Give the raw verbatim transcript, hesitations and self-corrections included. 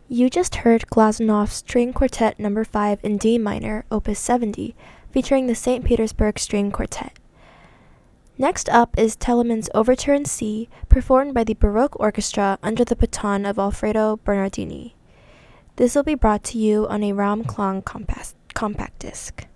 You just heard Glazunov String Quartet number five in D minor, opus seventy, featuring the Saint Petersburg String Quartet. Next up is Telemann's Overture in C, performed by the Baroque Orchestra under the baton of Alfredo Bernardini. This will be brought to you on a Raum Klang compact, compact disc.